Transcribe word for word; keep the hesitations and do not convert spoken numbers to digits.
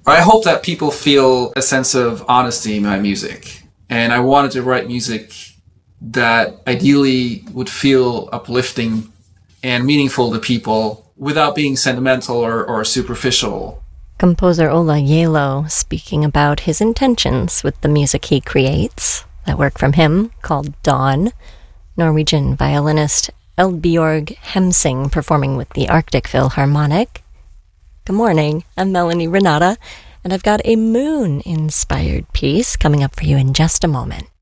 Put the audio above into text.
I hope that people feel a sense of honesty in my music. And I wanted to write music that ideally would feel uplifting and meaningful to people without being sentimental or, or superficial. Composer Ola Gjeilo speaking about his intentions with the music he creates. That work from him, called Dawn. Norwegian violinist Eldbjorg Hemsing performing with the Arctic Philharmonic. Good morning, I'm Melanie Renata, and I've got a moon-inspired piece coming up for you in just a moment.